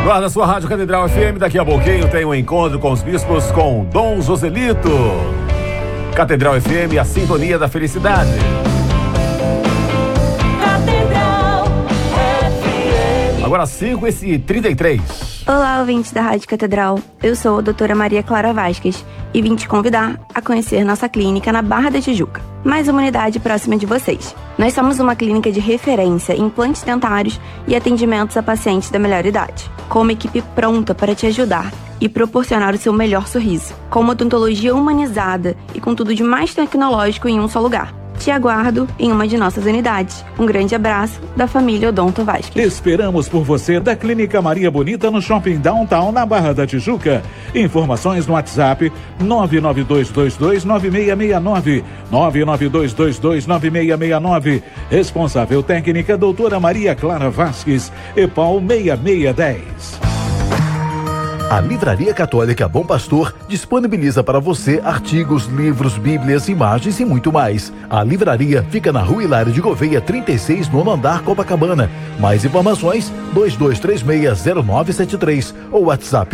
No ar da sua Rádio Catedral FM, daqui a pouquinho tem um encontro com os bispos com Dom Joselito. Catedral FM, a sintonia da felicidade. Catedral FM. Agora 5h33. Olá, ouvintes da Rádio Catedral. Eu sou a doutora Maria Clara Vasquez e vim te convidar a conhecer nossa clínica na Barra da Tijuca, mais uma unidade próxima de vocês. Nós somos uma clínica de referência em implantes dentários e atendimentos a pacientes da melhor idade, com uma equipe pronta para te ajudar e proporcionar o seu melhor sorriso, com uma odontologia humanizada e com tudo de mais tecnológico em um só lugar. Te aguardo em uma de nossas unidades. Um grande abraço da família Odonto Vasquez. Esperamos por você da Clínica Maria Bonita no Shopping Downtown, na Barra da Tijuca. Informações no WhatsApp 992229669. 992229669. Responsável técnica doutora Maria Clara Vasquez, EPAL 6610. A Livraria Católica Bom Pastor disponibiliza para você artigos, livros, bíblias, imagens e muito mais. A livraria fica na Rua Hilário de Gouveia, 36, nono andar, Copacabana. Mais informações, 22360973 ou WhatsApp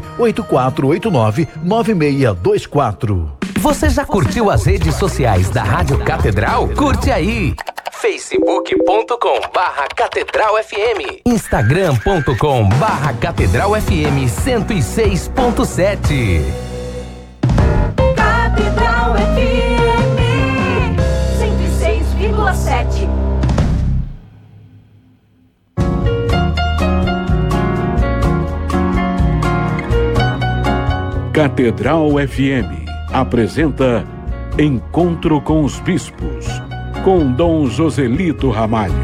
984899624. Você já curtiu as redes sociais da Rádio Catedral? Curte aí! facebook.com/Catedral FM, instagram.com/Catedral FM 106.7. Catedral FM 106,7. Catedral FM apresenta Encontro com os Bispos, com Dom Joselito Ramalho.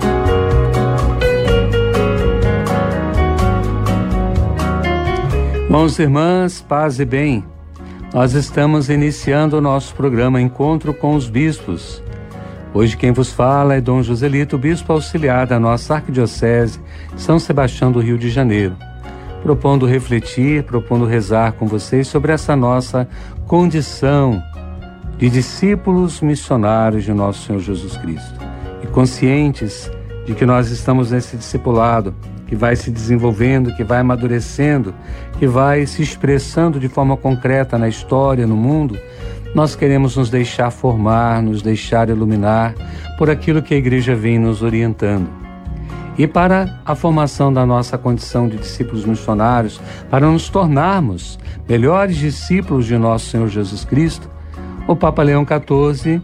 Irmãos e irmãs, paz e bem. Nós estamos iniciando o nosso programa Encontro com os Bispos. Hoje quem vos fala é Dom Joselito, bispo auxiliar da nossa Arquidiocese São Sebastião do Rio de Janeiro, propondo refletir, propondo rezar com vocês sobre essa nossa condição de discípulos missionários de nosso Senhor Jesus Cristo, e conscientes de que nós estamos nesse discipulado que vai se desenvolvendo, que vai amadurecendo, que vai se expressando de forma concreta na história, no mundo. Nós queremos nos deixar formar, nos deixar iluminar por aquilo que a Igreja vem nos orientando. E para a formação da nossa condição de discípulos missionários, para nos tornarmos melhores discípulos de nosso Senhor Jesus Cristo, o Papa Leão XIV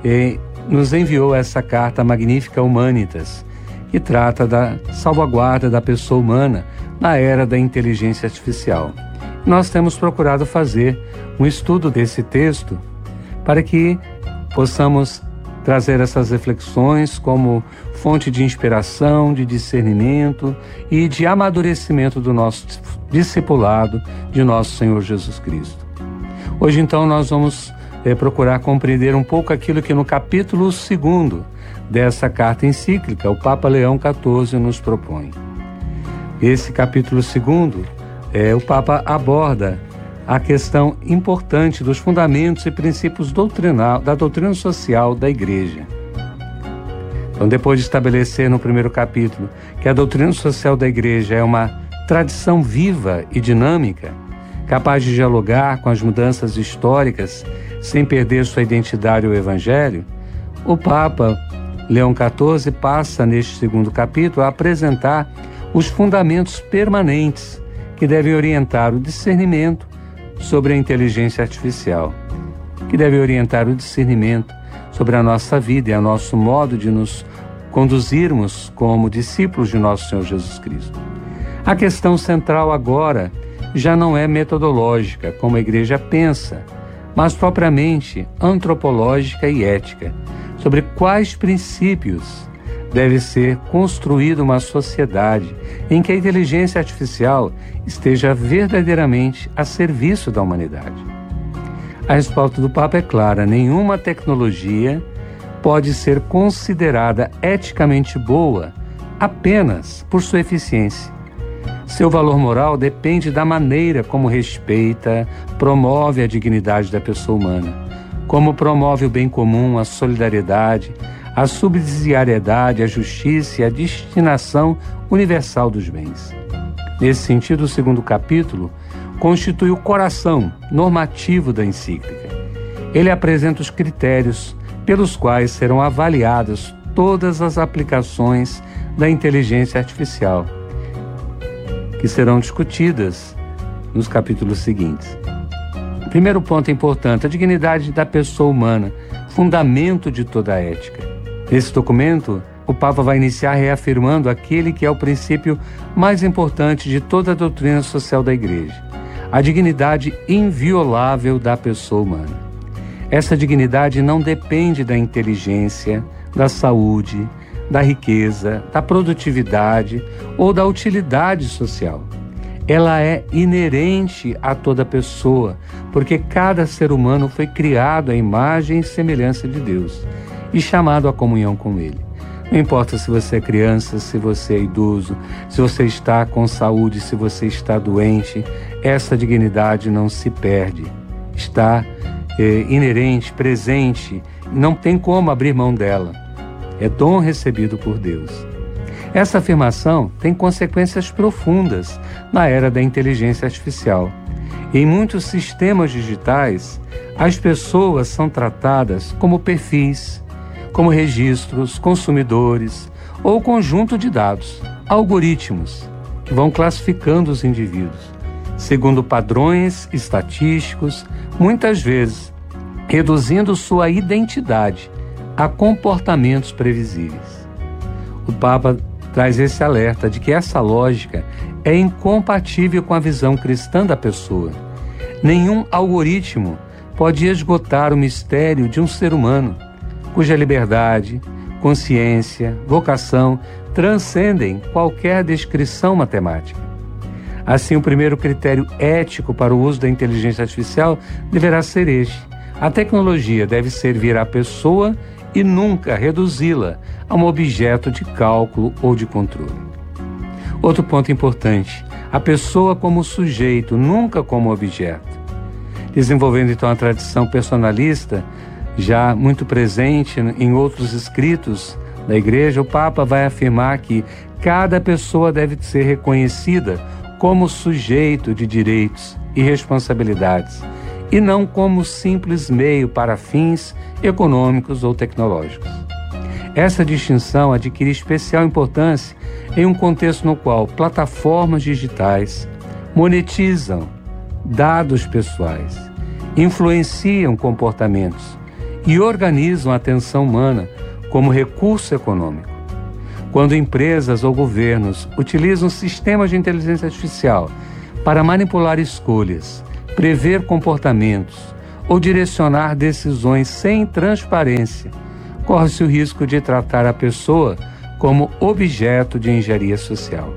nos enviou essa carta Magnificat Humanitas, que trata da salvaguarda da pessoa humana na era da inteligência artificial. Nós temos procurado fazer um estudo desse texto para que possamos trazer essas reflexões como fonte de inspiração, de discernimento e de amadurecimento do nosso discipulado de nosso Senhor Jesus Cristo. Hoje, então, nós vamos procurar compreender um pouco aquilo que no capítulo 2º dessa carta encíclica o Papa Leão XIV nos propõe. Esse capítulo 2º, o Papa aborda a questão importante dos fundamentos e princípios da doutrina social da Igreja. Então, depois de estabelecer no primeiro capítulo que a doutrina social da Igreja é uma tradição viva e dinâmica, capaz de dialogar com as mudanças históricas sem perder sua identidade ao Evangelho, o Papa Leão XIV passa neste 2º capítulo a apresentar os fundamentos permanentes que devem orientar o discernimento sobre a inteligência artificial, que devem orientar o discernimento sobre a nossa vida e a nosso modo de nos conduzirmos como discípulos de nosso Senhor Jesus Cristo. A questão central agora já não é metodológica, como a Igreja pensa, mas propriamente antropológica e ética, sobre quais princípios deve ser construída uma sociedade em que a inteligência artificial esteja verdadeiramente a serviço da humanidade. A resposta do Papa é clara: nenhuma tecnologia pode ser considerada eticamente boa apenas por sua eficiência. Seu valor moral depende da maneira como respeita, promove a dignidade da pessoa humana, como promove o bem comum, a solidariedade, a subsidiariedade, a justiça e a destinação universal dos bens. Nesse sentido, o segundo capítulo constitui o coração normativo da encíclica. Ele apresenta os critérios pelos quais serão avaliadas todas as aplicações da inteligência artificial, que serão discutidas nos capítulos seguintes. Primeiro ponto importante, a dignidade da pessoa humana, fundamento de toda a ética. Nesse documento, o Papa vai iniciar reafirmando aquele que é o princípio mais importante de toda a doutrina social da Igreja, a dignidade inviolável da pessoa humana. Essa dignidade não depende da inteligência, da saúde, da riqueza, da produtividade ou da utilidade social. Ela é inerente a toda pessoa, porque cada ser humano foi criado à imagem e semelhança de Deus e chamado à comunhão com Ele. Não importa se você é criança, se você é idoso, se você está com saúde, se você está doente, essa dignidade não se perde. Está inerente, presente, não tem como abrir mão dela. É dom recebido por Deus. Essa afirmação tem consequências profundas na era da inteligência artificial. Em muitos sistemas digitais, as pessoas são tratadas como perfis, como registros, consumidores ou conjunto de dados, algoritmos, que vão classificando os indivíduos, segundo padrões estatísticos, muitas vezes reduzindo sua identidade a comportamentos previsíveis. O Papa traz esse alerta de que essa lógica é incompatível com a visão cristã da pessoa. Nenhum algoritmo pode esgotar o mistério de um ser humano, cuja liberdade, consciência, vocação transcendem qualquer descrição matemática. Assim, o primeiro critério ético para o uso da inteligência artificial deverá ser este: a tecnologia deve servir à pessoa e nunca reduzi-la a um objeto de cálculo ou de controle. Outro ponto importante: a pessoa como sujeito, nunca como objeto. Desenvolvendo então a tradição personalista, já muito presente em outros escritos da Igreja, o Papa vai afirmar que cada pessoa deve ser reconhecida como sujeito de direitos e responsabilidades, e não como simples meio para fins econômicos ou tecnológicos. Essa distinção adquire especial importância em um contexto no qual plataformas digitais monetizam dados pessoais, influenciam comportamentos e organizam a atenção humana como recurso econômico. Quando empresas ou governos utilizam sistemas de inteligência artificial para manipular escolhas, prever comportamentos ou direcionar decisões sem transparência, corre-se o risco de tratar a pessoa como objeto de engenharia social.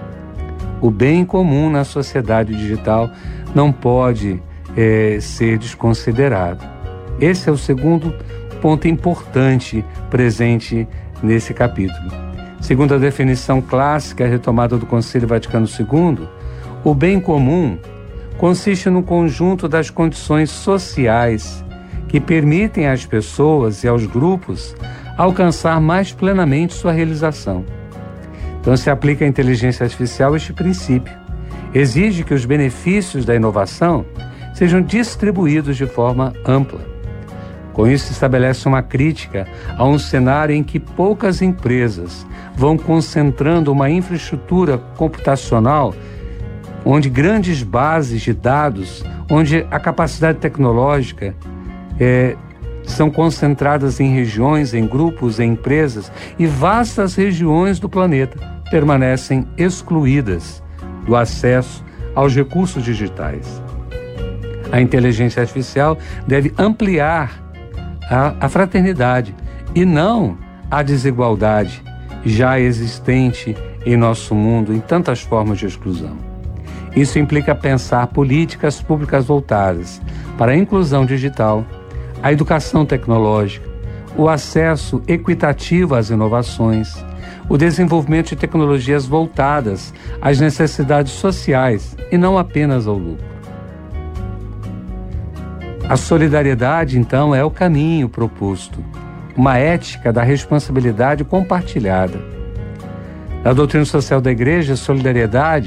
O bem comum na sociedade digital não pode ser desconsiderado. Esse é o segundo ponto importante presente nesse capítulo. Segundo a definição clássica retomada do Concílio Vaticano II, o bem comum consiste no conjunto das condições sociais que permitem às pessoas e aos grupos alcançar mais plenamente sua realização. Então se aplica à inteligência artificial este princípio. Exige que os benefícios da inovação sejam distribuídos de forma ampla. Com isso, se estabelece uma crítica a um cenário em que poucas empresas vão concentrando uma infraestrutura computacional, onde grandes bases de dados, onde a capacidade tecnológica são concentradas em regiões, em grupos, em empresas, e vastas regiões do planeta permanecem excluídas do acesso aos recursos digitais. A inteligência artificial deve ampliar a fraternidade e não a desigualdade já existente em nosso mundo em tantas formas de exclusão. Isso implica pensar políticas públicas voltadas para a inclusão digital, a educação tecnológica, o acesso equitativo às inovações, o desenvolvimento de tecnologias voltadas às necessidades sociais e não apenas ao lucro. A solidariedade, então, é o caminho proposto, uma ética da responsabilidade compartilhada. Na doutrina social da Igreja, a solidariedade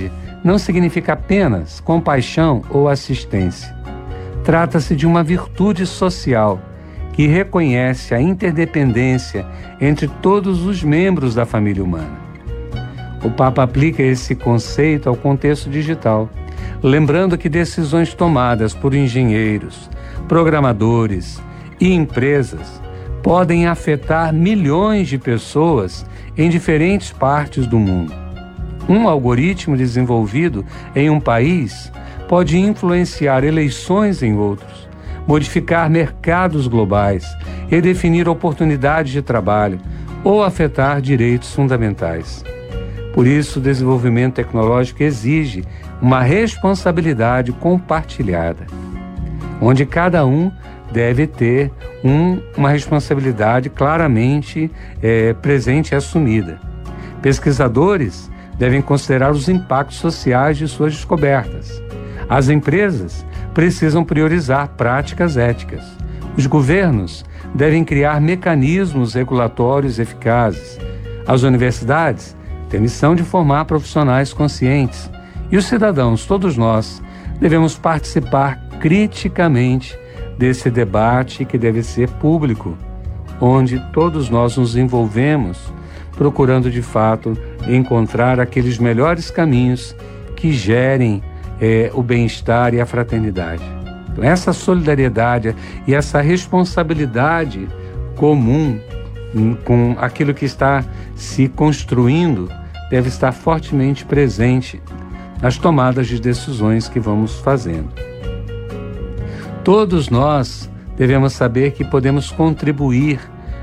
não significa apenas compaixão ou assistência. Trata-se de uma virtude social que reconhece a interdependência entre todos os membros da família humana. O Papa aplica esse conceito ao contexto digital, lembrando que decisões tomadas por engenheiros, programadores e empresas podem afetar milhões de pessoas em diferentes partes do mundo. Um algoritmo desenvolvido em um país pode influenciar eleições em outros, modificar mercados globais, redefinir oportunidades de trabalho ou afetar direitos fundamentais. Por isso, o desenvolvimento tecnológico exige uma responsabilidade compartilhada, onde cada um deve ter uma responsabilidade claramente presente e assumida. Pesquisadores devem considerar os impactos sociais de suas descobertas. As empresas precisam priorizar práticas éticas. Os governos devem criar mecanismos regulatórios eficazes. As universidades têm missão de formar profissionais conscientes. E os cidadãos, todos nós, devemos participar criticamente desse debate que deve ser público, onde todos nós nos envolvemos, procurando de fato encontrar aqueles melhores caminhos que gerem o bem-estar e a fraternidade. Então, essa solidariedade e essa responsabilidade comum com aquilo que está se construindo deve estar fortemente presente nas tomadas de decisões que vamos fazendo. Todos nós devemos saber que podemos contribuir,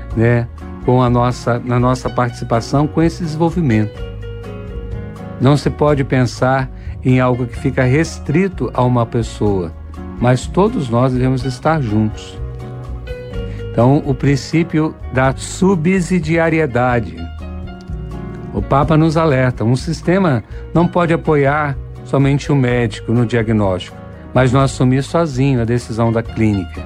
na nossa participação com esse desenvolvimento. Não se pode pensar em algo que fica restrito a uma pessoa, mas todos nós devemos estar juntos. Então, o princípio da subsidiariedade. O Papa nos alerta, um sistema não pode apoiar somente o médico no diagnóstico, mas não assumir sozinho a decisão da clínica.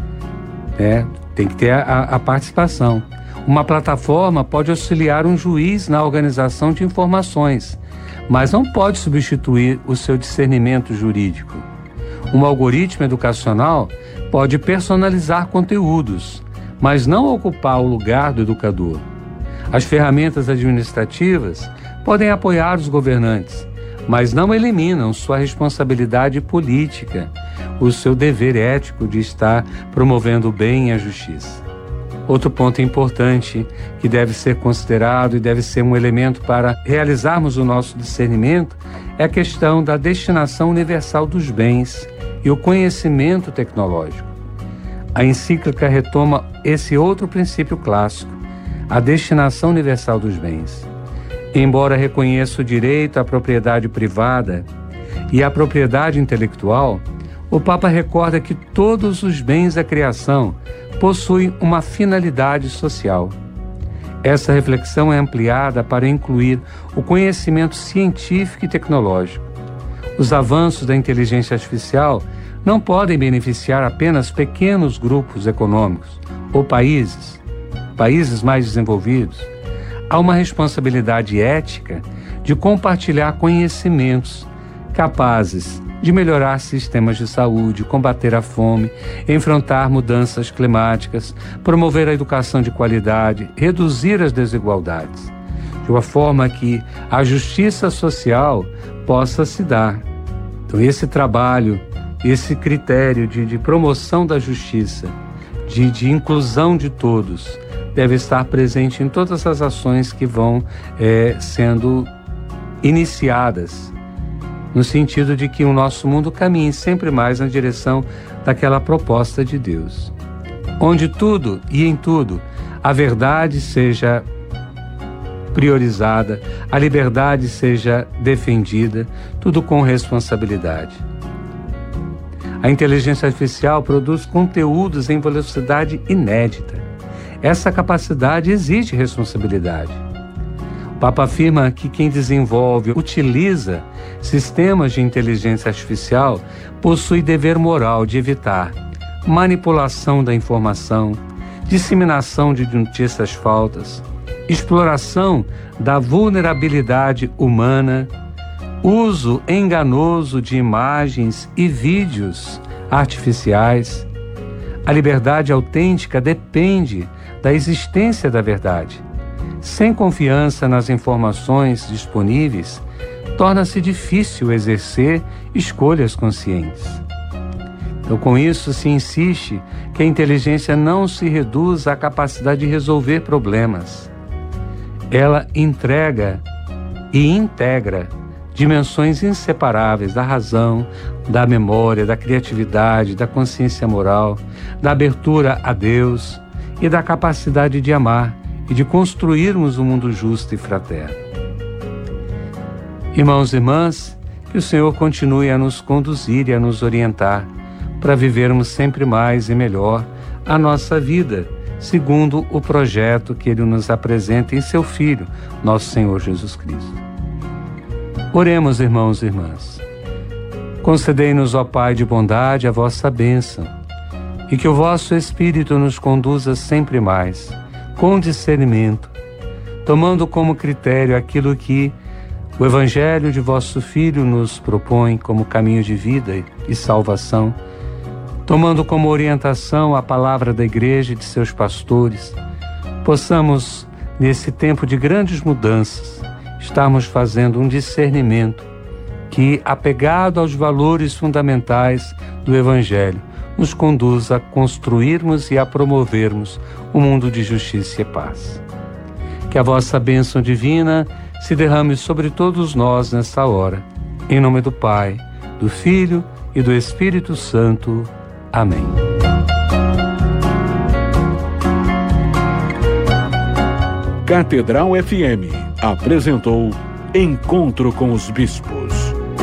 Tem que ter a participação. Uma plataforma pode auxiliar um juiz na organização de informações, mas não pode substituir o seu discernimento jurídico. Um algoritmo educacional pode personalizar conteúdos, mas não ocupar o lugar do educador. As ferramentas administrativas podem apoiar os governantes, mas não eliminam sua responsabilidade política, o seu dever ético de estar promovendo o bem e a justiça. Outro ponto importante que deve ser considerado e deve ser um elemento para realizarmos o nosso discernimento é a questão da destinação universal dos bens e o conhecimento tecnológico. A encíclica retoma esse outro princípio clássico, a destinação universal dos bens. Embora reconheça o direito à propriedade privada e à propriedade intelectual, o Papa recorda que todos os bens da criação possuem uma finalidade social. Essa reflexão é ampliada para incluir o conhecimento científico e tecnológico. Os avanços da inteligência artificial não podem beneficiar apenas pequenos grupos econômicos ou países mais desenvolvidos. Há uma responsabilidade ética de compartilhar conhecimentos capazes de melhorar sistemas de saúde, combater a fome, enfrentar mudanças climáticas, promover a educação de qualidade, reduzir as desigualdades, de uma forma que a justiça social possa se dar. Então, esse trabalho, esse critério de promoção da justiça, de inclusão de todos, deve estar presente em todas as ações que vão sendo iniciadas, no sentido de que o nosso mundo caminhe sempre mais na direção daquela proposta de Deus, onde tudo e em tudo a verdade seja priorizada, a liberdade seja defendida, tudo com responsabilidade. A inteligência artificial produz conteúdos em velocidade inédita. Essa capacidade exige responsabilidade. O Papa afirma que quem desenvolve, utiliza sistemas de inteligência artificial possui dever moral de evitar manipulação da informação, disseminação de notícias falsas, exploração da vulnerabilidade humana, uso enganoso de imagens e vídeos artificiais. A liberdade autêntica depende da existência da verdade. Sem confiança nas informações disponíveis, torna-se difícil exercer escolhas conscientes. Então, com isso, se insiste que a inteligência não se reduz à capacidade de resolver problemas. Ela entrega e integra dimensões inseparáveis da razão, da memória, da criatividade, da consciência moral, da abertura a Deus e da capacidade de amar e de construirmos um mundo justo e fraterno. Irmãos e irmãs, que o Senhor continue a nos conduzir e a nos orientar para vivermos sempre mais e melhor a nossa vida, segundo o projeto que Ele nos apresenta em Seu Filho, nosso Senhor Jesus Cristo. Oremos, irmãos e irmãs. Concedei-nos, ó Pai de bondade, a vossa bênção, e que o vosso Espírito nos conduza sempre mais, com discernimento, tomando como critério aquilo que o Evangelho de vosso Filho nos propõe como caminho de vida e salvação, tomando como orientação a palavra da Igreja e de seus pastores, possamos, nesse tempo de grandes mudanças, estarmos fazendo um discernimento que, apegado aos valores fundamentais do Evangelho, nos conduza a construirmos e a promovermos um mundo de justiça e paz. Que a vossa bênção divina se derrame sobre todos nós nessa hora. Em nome do Pai, do Filho e do Espírito Santo. Amém. Catedral FM apresentou Encontro com os Bispos.